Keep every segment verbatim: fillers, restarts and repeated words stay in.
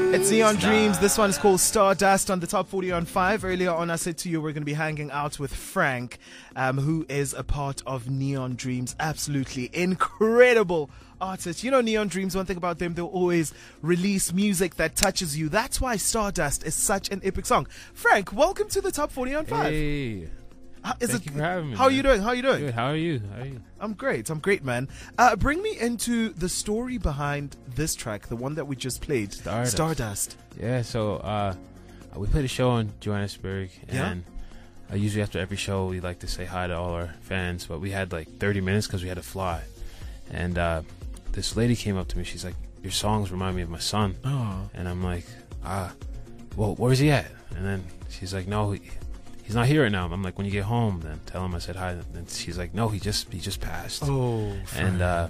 It's Neon Dreams. This one is called Stardust on the Top forty on five. Earlier on, I said to you we're going to be hanging out with Frank, um, who is a part of Neon Dreams. Absolutely incredible artist. You know Neon Dreams, one thing about them, they'll always release music that touches you. That's why Stardust is such an epic song. Frank, welcome to the Top forty on five. Hey. How, is Thank it, you for having me. How are man. you doing? How are you doing? Good. How are you? How are you? I'm great. I'm great, man. Uh, bring me into the story behind this track, the one that we just played, Stardust. Stardust. Yeah, so uh, we played a show in Johannesburg, Yeah? and uh, usually after every show we like to say hi to all our fans, but we had like thirty minutes because we had to fly. And uh, this lady came up to me. She's like, your songs remind me of my son. Oh. And I'm like, ah, well, where's he at? And then she's like, no, he, he's not here right now. I'm like, when you get home, then tell him I said hi. And she's like, no, he just he just passed. Oh, and uh,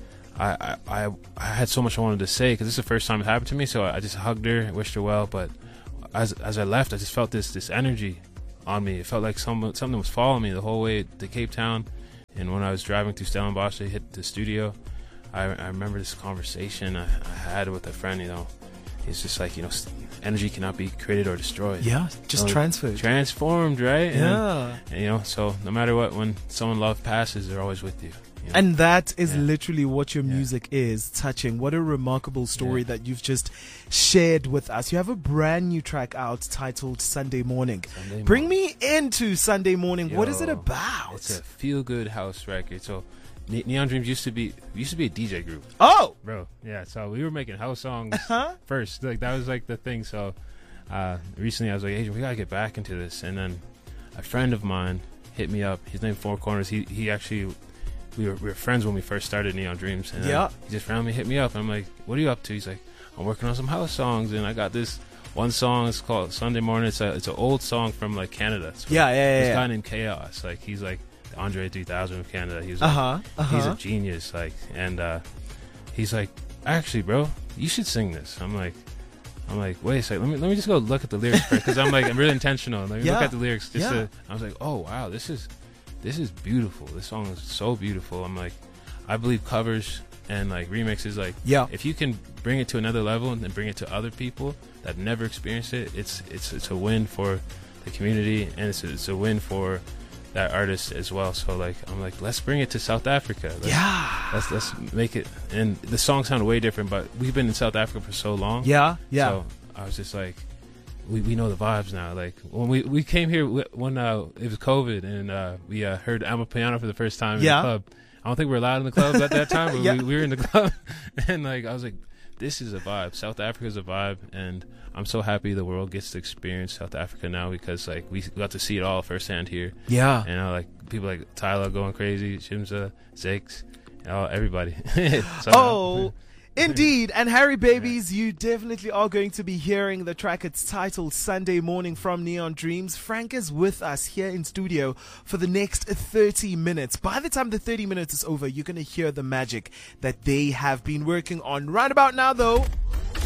I, I I had so much I wanted to say because this is the first time it happened to me. So I just hugged her, wished her well. But as as I left, I just felt this this energy on me. It felt like some, something was following me the whole way to Cape Town. And when I was driving through Stellenbosch to hit the studio, I, I remember this conversation I, I had with a friend. You know, it's just like, you know, energy cannot be created or destroyed. Yeah, just so transferred. Transformed, right? Yeah. And, and, you know, so no matter what, when someone love passes, they're always with you. You know? And that is Yeah. literally what your Yeah. music is, touching. What a remarkable story Yeah. that you've just shared with us. You have a brand new track out titled Sunday Morning. Sunday Bring morning. me into Sunday Morning. What is it Yo, about? It's a feel-good house record. So Ne- Neon Dreams used to be used to be a D J group, oh! bro. Yeah, so we were making house songs Huh? first. Like that was like the thing. So uh, recently, I was like, "Hey, we gotta get back into this." And then a friend of mine hit me up. His name Four Corners. He he actually we were we were friends when we first started Neon Dreams. And then Yeah. he just randomly hit me up. And I'm like, "What are you up to?" He's like, "I'm working on some house songs, and I got this one song. It's called Sunday Morning. It's a it's an old song from like Canada. It's Yeah, yeah, yeah. this yeah. guy named Chaos. Like he's like the Andre three thousand of Canada. He was Uh like, huh. Uh he's a huh. genius. Like, and uh, he's like, actually, bro, you should sing this. I'm like, I'm like, wait a second. Let me let me just go look at the lyrics first because I'm like, I'm really intentional. Let me Yeah. look at the lyrics. Just Yeah. to, I was like, oh wow, this is this is beautiful. This song is so beautiful. I'm like, I believe covers and like remixes, like, Yeah. if you can bring it to another level and then bring it to other people that never experienced it, it's it's it's a win for the community and it's a, it's a win for that artist as well. So like, I'm like, let's bring it to South Africa. Let's, Yeah. let's let's make it. And the song sounded way different, but we've been in South Africa for so long. Yeah. Yeah. So I was just like, we, we know the vibes now. Like when we, we came here when uh, it was COVID and uh, we uh, heard Amapiano for the first time in Yeah. the club. I don't think we were allowed in the club at that time, but Yeah. we, we were in the club. And like, I was like, this is a vibe. South Africa's a vibe. And I'm so happy the world gets to experience South Africa now because like we got to see it all firsthand here. Yeah. And uh, like people like Tyler going crazy, Shimza, Zakes, you know, everybody. So, Oh, indeed. And Harry Babies, you definitely are going to be hearing the track. It's titled Sunday Morning from Neon Dreams. Frank is with us here in studio for the next thirty minutes. By the time the thirty minutes is over, you're going to hear the magic that they have been working on. Right about now, though,